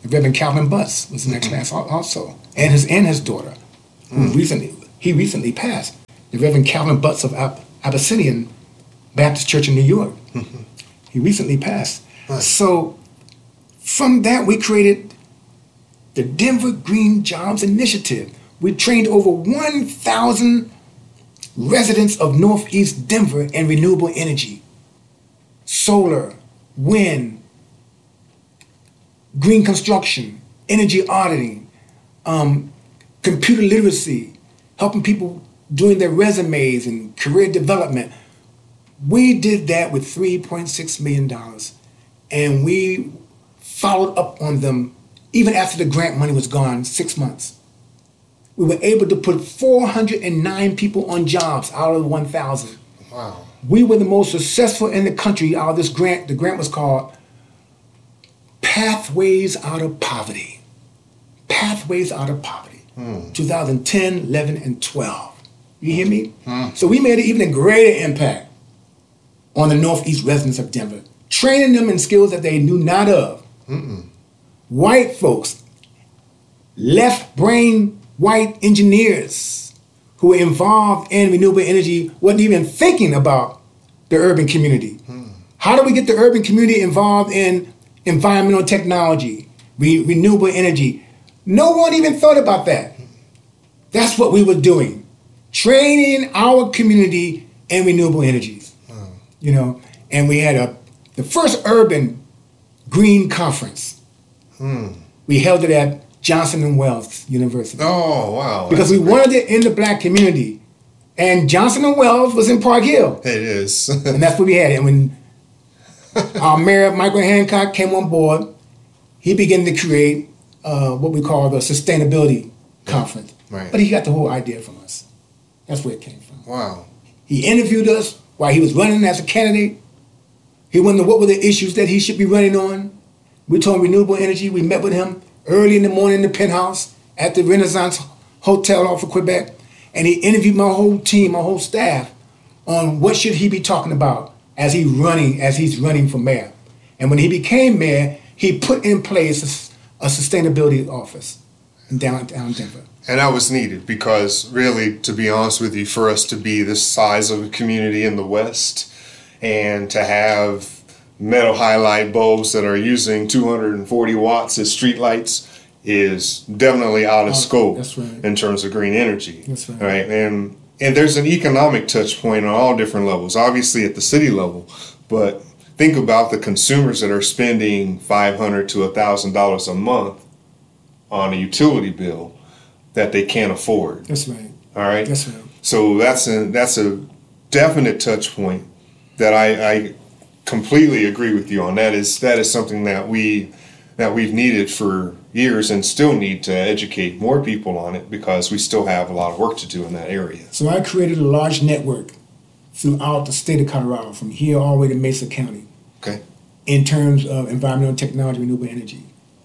The Reverend Calvin Butts was in that class al- also, and his and his daughter, who recently he recently passed. The Reverend Calvin Butts of Ab- Abyssinian Baptist Church in New York. He recently passed. Right. So from that, we created the Denver Green Jobs Initiative. We trained over one thousand residents of Northeast Denver in renewable energy, solar, wind, green construction, energy auditing, um, computer literacy, helping people doing their resumes and career development. We did that with three point six million dollars, and we followed up on them even after the grant money was gone, six months. We were able to put four hundred nine people on jobs out of the one thousand. Wow. We were the most successful in the country out of this grant. The grant was called Pathways Out of Poverty. Pathways Out of Poverty. Hmm. twenty ten, eleven, and twelve. You hear me? Hmm. So we made an even greater impact on the Northeast residents of Denver, training them in skills that they knew not of. Mm-mm. White folks, left brain white engineers who were involved in renewable energy wasn't even thinking about the urban community. Hmm. How do we get the urban community involved in environmental technology, re- renewable energy? No one even thought about that. That's what we were doing, training our community in renewable energies. Hmm. You know, and we had a the first urban green conference. Hmm. We held it at Johnson and Wales University Oh, wow. because That's we great. wanted it in the black community. And Johnson and Wales was in Park Hill, It is. and that's what we had. And when our mayor, Michael Hancock, came on board, he began to create uh, what we call the sustainability conference. Right. But he got the whole idea from us. That's where it came from. Wow. He interviewed us while he was running as a candidate. He wondered what were the issues that he should be running on. We told him renewable energy. We met with him early in the morning in the penthouse at the Renaissance Hotel off of Quebec. And he interviewed my whole team, my whole staff, on what should he be talking about as he running, as he's running for mayor. And when he became mayor, he put in place a, a sustainability office in downtown Denver. And that was needed because, really, to be honest with you, for us to be this size of a community in the West and to have metal halide bulbs that are using two hundred forty watts as streetlights is definitely out of Oh, scope that's right. in terms of green energy. That's right. Right? And and there's an economic touch point on all different levels, obviously at the city level, but think about the consumers that are spending five hundred to one thousand dollars a month on a utility bill that they can't afford. That's right. All right. That's right. So that's a that's a definite touch point that I, I completely agree with you on. That is that is something that we that we've needed for years and still need to educate more people on it because we still have a lot of work to do in that area. So I created a large network throughout the state of Colorado, from here all the way to Mesa County, Okay. in terms of environmental technology, renewable energy.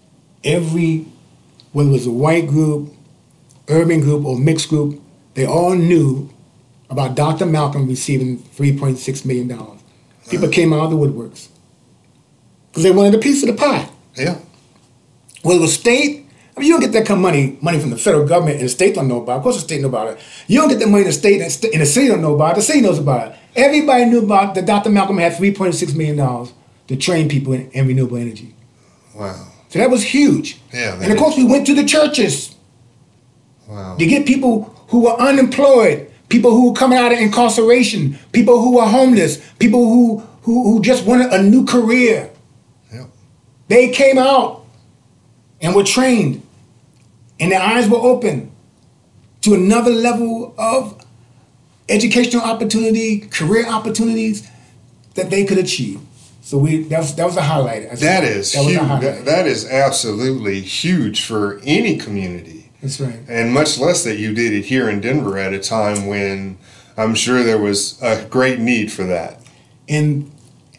Every, whether it was a white group, urban group, or mixed group, they all knew about Doctor Malcolm receiving three point six million dollars. People came out of the woodworks because they wanted a piece of the pie. Yeah. Well, it was state. I mean, you don't get that kind of money, money from the federal government, and the state don't know about it. Of course, the state know about it. You don't get that money in the state, and the sta- and the city don't know about it. The city knows about it. Everybody knew about that. Doctor Malcolm had three point six million dollars to train people in, in renewable energy. Wow. So that was huge. Yeah. that And of course, we went to the churches is- Wow. to get people who were unemployed, people who were coming out of incarceration, people who were homeless, people who who, who just wanted a new career. Yeah. They came out and were trained, and their eyes were open to another level of educational opportunity, career opportunities that they could achieve. So we that was, that was a highlight. I That said. is that was huge. a highlight. That, that is absolutely huge for any community. That's right. And much less that you did it here in Denver at a time when I'm sure there was a great need for that. And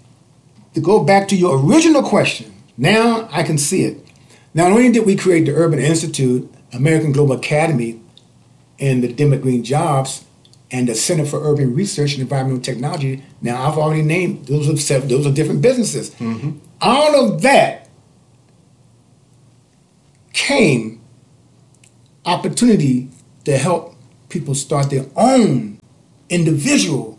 to go back to your original question, now I can see it. Not only did we create the Urban Institute, American Global Academy, and the Denver Green Jobs, and the Center for Urban Research and Environmental Technology, now I've already named, those are seven, those are different businesses. Mm-hmm. All of that came opportunity to help people start their own individual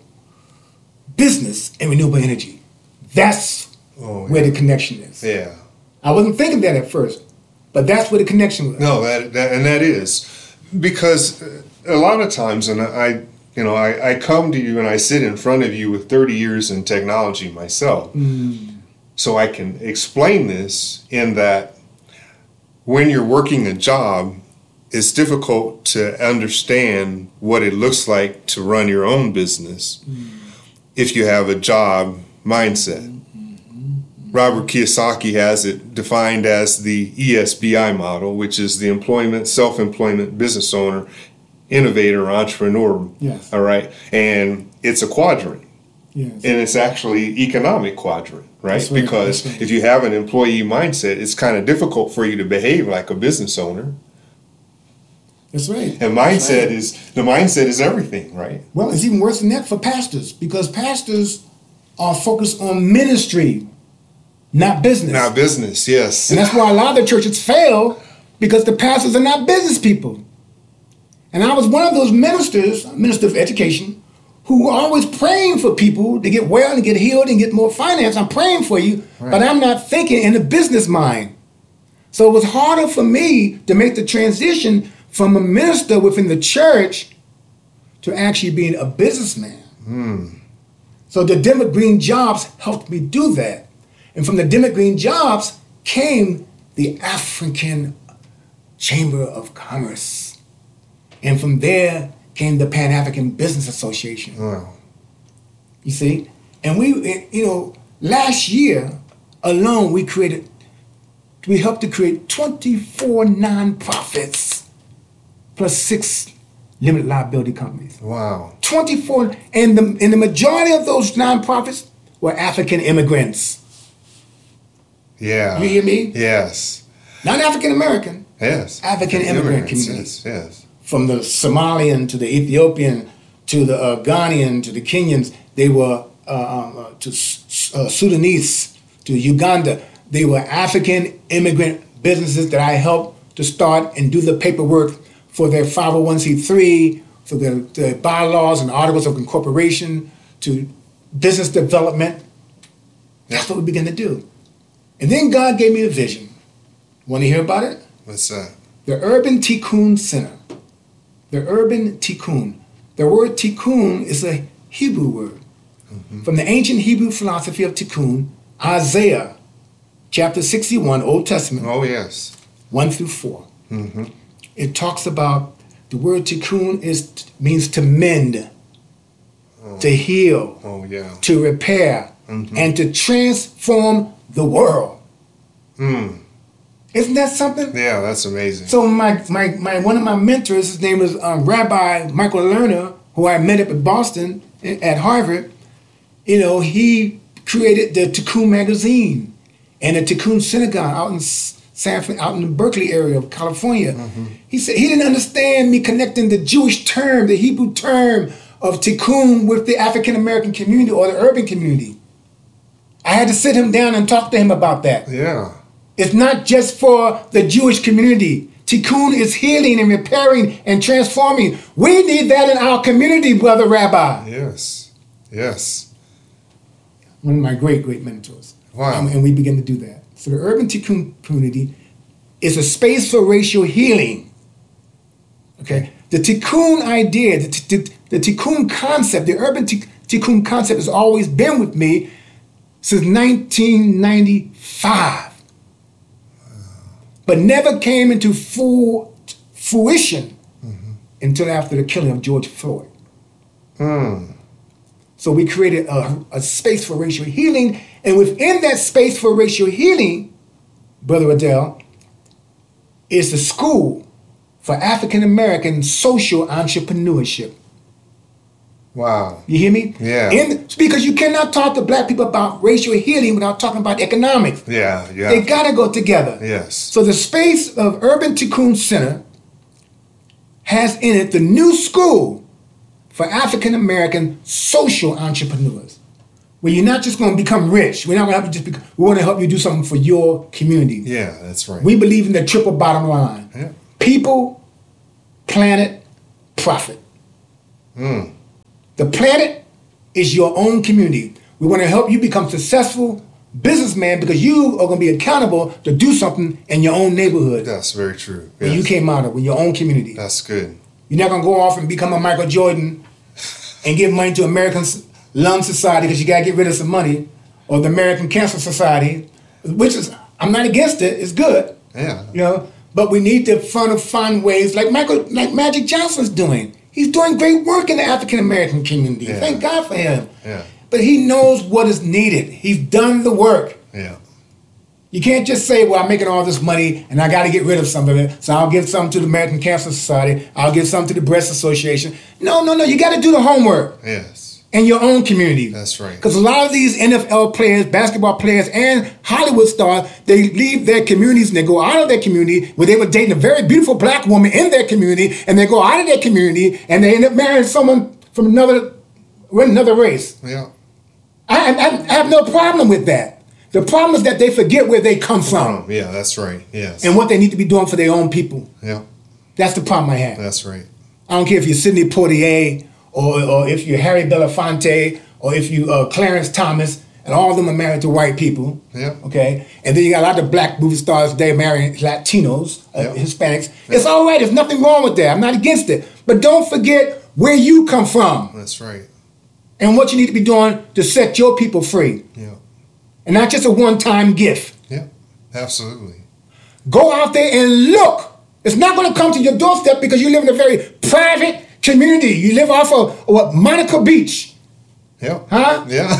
business in renewable energy. That's Oh, where yeah. the connection is. Yeah. I wasn't thinking that at first, but that's where the connection was. No, that, that and that is because uh, a lot of times, and I, you know, I, I come to you and I sit in front of you with thirty years in technology myself, Mm. so I can explain this in that when you're working a job, it's difficult to understand what it looks like to run your own business Mm. if you have a job mindset. Robert Kiyosaki has it defined as the E S B I model, which is the employment, self-employment, business owner, innovator, entrepreneur. Yes. All right. And it's a quadrant. Yes. And it's actually economic quadrant, right? That's right, Because that's right. if you have an employee mindset, it's kind of difficult for you to behave like a business owner. That's right. And That's mindset right. is the mindset is everything, right? Well, it's even worse than that for pastors because pastors are focused on ministry, not business. Now business, yes. And that's why a lot of the churches fail because the pastors are not business people. And I was one of those ministers, minister of education, who were always praying for people to get well and get healed and get more finance. I'm praying for you, Right. but I'm not thinking in a business mind. So it was harder for me to make the transition from a minister within the church to actually being a businessman. Hmm. So the Dimmock Green Jobs helped me do that. And from the Dimmock Green Jobs came the African Chamber of Commerce. And from there came the Pan-African Business Association. Wow. You see? And we, you know, last year alone, we created, we helped to create twenty-four nonprofits plus six limited liability companies. Wow. twenty-four, and the, and the majority of those nonprofits were African immigrants. Yeah. You hear me? Yes. Not African American, Yes. African immigrant Immigrants, communities. Yes. Yes. From the Somalian to the Ethiopian to the uh, Ghanaian to the Kenyans, they were uh, um, uh, to S- uh, Sudanese to Uganda. They were African immigrant businesses that I helped to start and do the paperwork for their five oh one c three, for their, their bylaws and articles of incorporation, to business development. That's what we began to do. And then God gave me a vision. Want to hear about it? What's that? The Urban Tikkun Center. The Urban Tikkun. The word Tikkun is a Hebrew word. Mm-hmm. From the ancient Hebrew philosophy of Tikkun, Isaiah chapter sixty-one, Old Testament, Oh, yes. one through four. Mm-hmm. It talks about the word Tikkun is means to mend, Oh. to heal, Oh, yeah. to repair, Mhm. and to transform the world. Mm. Isn't that something? Yeah, that's amazing. So my, my, my one of my mentors, his name is um, Rabbi Michael Lerner, who I met up in Boston at Harvard. You know, he created the Tikkun magazine and the Tikkun synagogue out in San Fran- out in the Berkeley area of California. Mm-hmm. He said he didn't understand me connecting the Jewish term, the Hebrew term of Tikkun with the African American community or the urban community. I had to sit him down and talk to him about that. Yeah. It's not just for the Jewish community. Tikkun is healing and repairing and transforming. We need that in our community, Brother Rabbi. Yes. Yes. One of my great, great mentors. Wow. And, and we begin to do that. So the Urban Tikkun community is a space for racial healing. Okay? The Tikkun idea, the, the, the Tikkun concept, the Urban Tikkun concept has always been with me since nineteen ninety-five. But never came into full fruition mm-hmm. until after the killing of George Floyd. Mm. So we created a, a space for racial healing, and within that space for racial healing, Brother Adele, is the school for African American social entrepreneurship. Wow. You hear me? Yeah. In, because you cannot talk to black people about racial healing without talking about economics. Yeah. Yeah. They gotta go together. Yes. So the space of Urban Tikkun Center has in it the new school for African American social entrepreneurs. where you're not just going to become rich. We're not going to help you just become, we want to help you do something for your community. Yeah, that's right. We believe in the triple bottom line. Yeah. People, planet, profit. Mm. The planet is your own community. We want to help you become successful businessman because you are going to be accountable to do something in your own neighborhood. That's very true. Where Yes. you came out of, with your own community. That's good. You're not going to go off and become a Michael Jordan and give money to American Lung Society because you got to get rid of some money, or the American Cancer Society, which is, I'm not against it, it's good. Yeah. You know, but we need to find, find ways like Michael, like Magic Johnson's doing. He's doing great work in the African American community. Yeah. Thank God for him. Yeah. But he knows what is needed. He's done the work. Yeah. You can't just say, well, I'm making all this money and I got to get rid of some of it, so I'll give some to the American Cancer Society, I'll give some to the Breast Association. No, no, no, you got to do the homework Yes. in your own community. That's right. Because a lot of these N F L players, basketball players, and Hollywood stars, they leave their communities and they go out of their community where they were dating a very beautiful black woman in their community, and they go out of their community and they end up marrying someone from another, another race. Yeah. I, I, I have no problem with that. The problem is that they forget where they come from Um, yeah, that's right. Yes. and what they need to be doing for their own people. Yeah, That's the problem I have. that's right. I don't care if you're Sidney Poitier or, or if you're Harry Belafonte or if you uh, Clarence Thomas, and all of them are married to white people. Yeah. Okay. And then you got a lot of black movie stars, they marrying Latinos, uh, Yeah. Hispanics. It's all right. There's nothing wrong with that. I'm not against it. But don't forget where you come from That's right. and what you need to be doing to set your people free. Yeah. And not just a one-time gift. Yeah. Absolutely. Go out there and look. It's not going to come to your doorstep because you live in a very private community. You live off of what, Monaco Beach. Yeah. Huh? Yeah.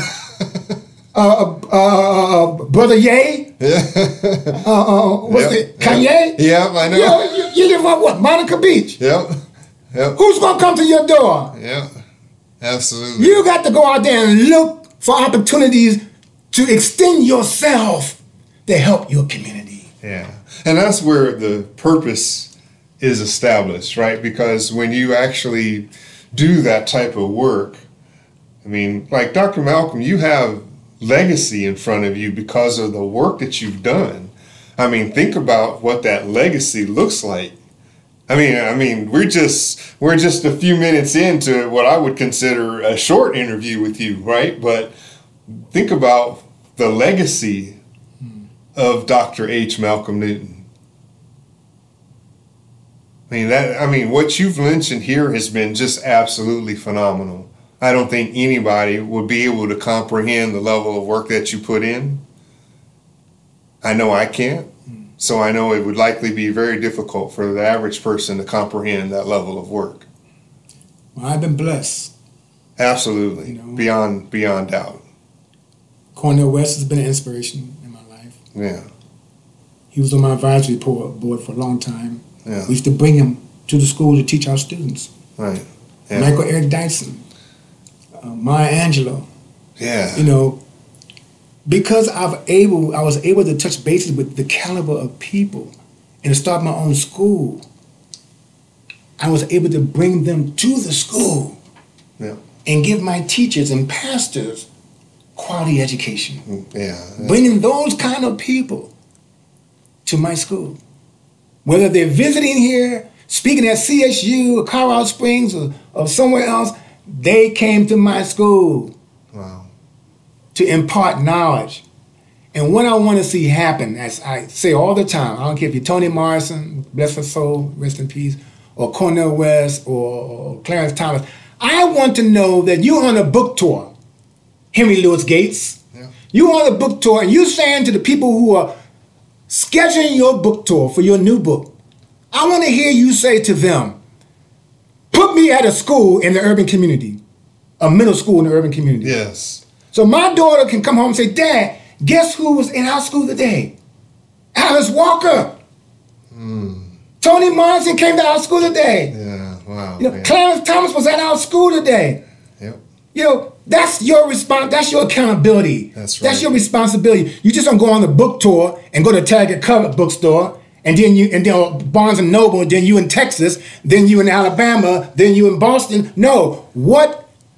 Uh, uh, uh, uh, Brother Ye? yeah. Uh, uh, what's Yep, it? Kanye? Yeah, I know. You, you, you live on what? Monaco Beach. Yep. Yep. Who's going to come to your door? Yeah. Absolutely. You got to go out there and look for opportunities to extend yourself to help your community. Yeah. And that's where the purpose is established, right? Because when you actually do that type of work, I mean, like Doctor Malcolm, you have legacy in front of you because of the work that you've done. I mean, think about what that legacy looks like. I mean, I mean, we're just we're just a few minutes into what I would consider a short interview with you, right? But think about the legacy of Doctor H. Malcolm Newton. I mean that. I mean, what you've mentioned here has been just absolutely phenomenal. I don't think anybody would be able to comprehend the level of work that you put in. I know I can't. So I know it would likely be very difficult for the average person to comprehend that level of work. Well, I've been blessed. Absolutely, You know. beyond beyond doubt. Cornel West has been an inspiration in my life. Yeah, He was on my advisory board board for a long time. yeah, We used to bring him to the school to teach our students. right. Yeah, Michael Eric Dyson, uh, Maya Angelou. yeah, You know, because I've able, I was able to touch bases with the caliber of people and to start my own school. I was able to bring them to the school yeah, and give my teachers and pastors quality education. yeah. Bringing those kind of people to my school. Whether they're visiting here, speaking at C S U or Colorado Springs or, or somewhere else, they came to my school Wow. to impart knowledge. And what I want to see happen, as I say all the time, I don't care if you're Toni Morrison, bless her soul, rest in peace, or Cornel West, or, or Clarence Thomas, I want to know that you're on a book tour, Henry Louis Gates. Yeah. You're on a book tour, and you're saying to the people who are scheduling your book tour for your new book, I want to hear you say to them, put me at a school in the urban community, a middle school in the urban community. Yes. So my daughter can come home and say, Dad, guess who was in our school today? Alice Walker. Mm. Toni Morrison came to our school today. Yeah. Wow. You know, yeah. Clarence Thomas was at our school today. Yep. You know, that's your response. That's your accountability. That's That's right. your responsibility. You just don't go on the book tour and go to Taggart Cover bookstore, and then you and then Barnes and Noble, and then you in Texas, then you in Alabama, then you in Boston. No, what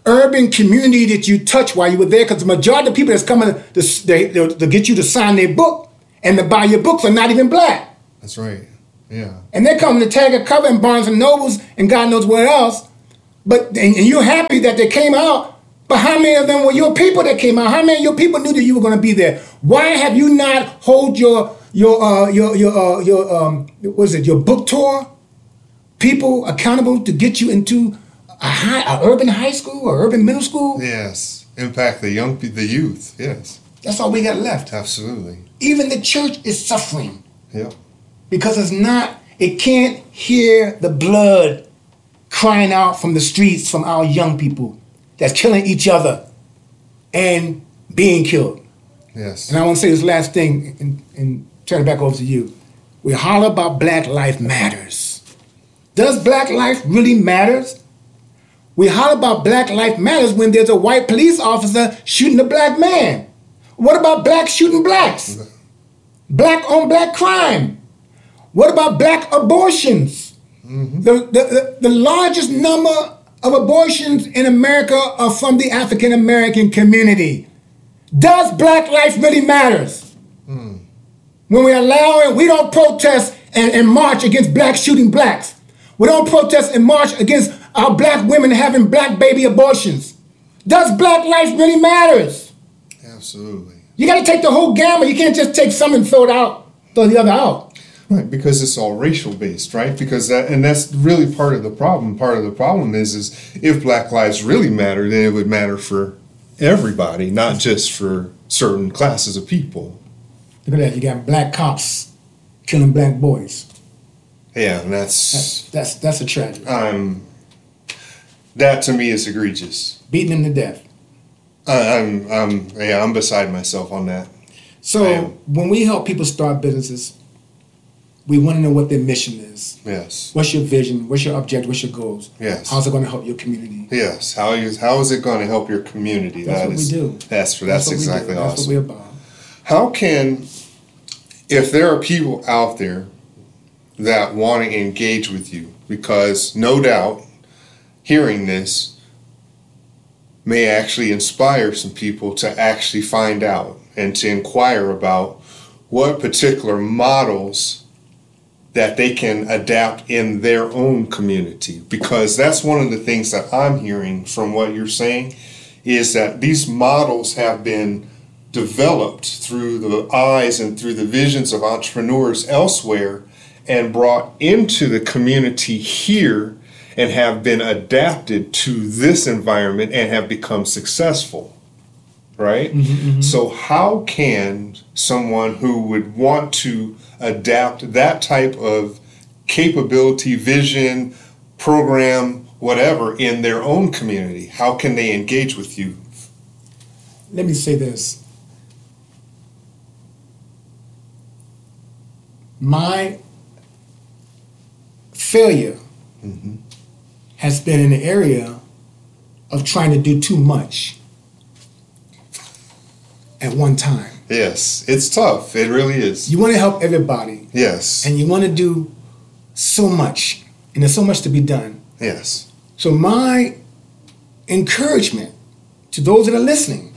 urban community that you touch while you were there, because the majority of the people that's coming to, they, to get you to sign their book and to buy your books are not even black. That's right. Yeah. And they're coming to tag a cover in Barnes and Nobles and God knows where else. But and, and you're happy that they came out. But how many of them were your people that came out? How many of your people knew that you were going to be there? Why have you not hold your your uh, your your uh, your um what is it your book tour people accountable to get you into a high a urban high school or urban middle school? Yes. Impact the young pe- the youth. Yes. That's all we got left. Absolutely. Even the church is suffering. Yeah. Because it's not, it can't hear the blood crying out from the streets from our young people that's killing each other and being killed. Yes. And I want to say this last thing and, and turn it back over to you. We holler about Black Life Matters. Does Black life really matters? We holler about Black Life Matters when there's a white police officer shooting a black man. What about blacks shooting blacks? Black on black crime. What about black abortions? Mm-hmm. The, the, the, the largest number of abortions in America are from the African American community. Does black life really matters? Mm. When we allow it, we don't protest and, and march against blacks shooting blacks. We don't protest and march against our black women having black baby abortions. Does black life really matters? Absolutely. You got to take the whole gamut. You can't just take some and throw it out, throw the other out. Right, because it's all racial based, right? Because that, and that's really part of the problem. Part of the problem is, is if Black lives really matter, then it would matter for everybody, not just for certain classes of people. Look at that! You got black cops killing black boys. Yeah, and that's that's that's, that's a tragedy. Um, that to me is egregious. Beating them to death. I, I'm, I'm, yeah, I'm beside myself on that. So when we help people start businesses, we want to know what their mission is. Yes. What's your vision? What's your objective? What's your goals? Yes. How's it going to help your community? Yes. How is how is it going to help your community? That's that what is, we do. That's that's, that's exactly That's awesome. what we're about. How can, if there are people out there that want to engage with you, because no doubt hearing this may actually inspire some people to actually find out and to inquire about what particular models that they can adapt in their own community, because that's one of the things that I'm hearing from what you're saying is that these models have been developed through the eyes and through the visions of entrepreneurs elsewhere and brought into the community here and have been adapted to this environment and have become successful, right? Mm-hmm, mm-hmm. So how can someone who would want to adapt that type of capability, vision, program, whatever, in their own community, how can they engage with you? Let me say this. My failure mm-hmm. has been in the area of trying to do too much at one time. Yes, it's tough. It really is. You want to help everybody. Yes. And you want to do so much. And there's so much to be done. Yes. So my encouragement to those that are listening,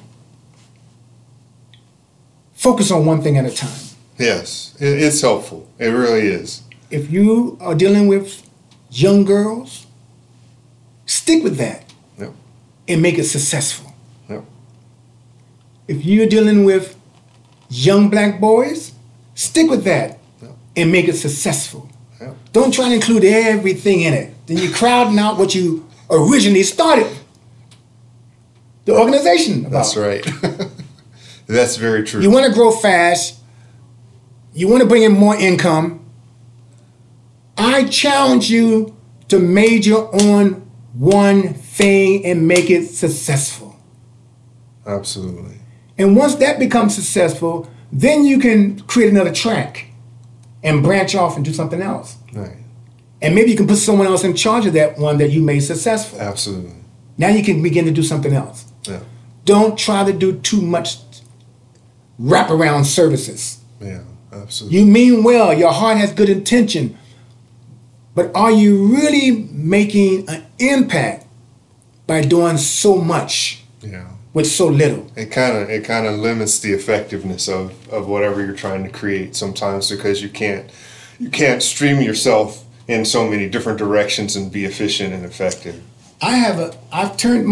focus on one thing at a time. Yes, it's helpful. It really is. If you are dealing with young girls, stick with that. Yep. And make it successful. Yep. If you're dealing with young black boys, stick with that. Yep. And make it successful. Yep. Don't try to include everything in it. Then you're crowding out what you originally started the organization about. That's right. That's very true. You want to grow fast. You want to bring in more income. I challenge you to major on one thing and make it successful. Absolutely. And once that becomes successful, then you can create another track and branch off and do something else. Right. And maybe you can put someone else in charge of that one that you made successful. Absolutely. Now you can begin to do something else. Yeah. Don't try to do too much wraparound services. Yeah, absolutely. You mean well, your heart has good intention, but are you really making an impact by doing so much Yeah. with so little. It kind of it kind of limits the effectiveness of, of whatever you're trying to create sometimes, because you can't you can't stream yourself in so many different directions and be efficient and effective. I have a I've turned